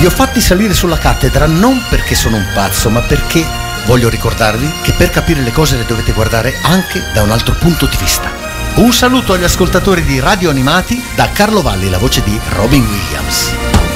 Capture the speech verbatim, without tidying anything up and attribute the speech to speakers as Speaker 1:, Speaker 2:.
Speaker 1: Vi ho fatti salire sulla cattedra non perché sono un pazzo, ma perché voglio ricordarvi che per capire le cose le dovete guardare anche da un altro punto di vista. Un saluto agli ascoltatori di Radio Animati da Carlo Valli, la voce di Robin Williams.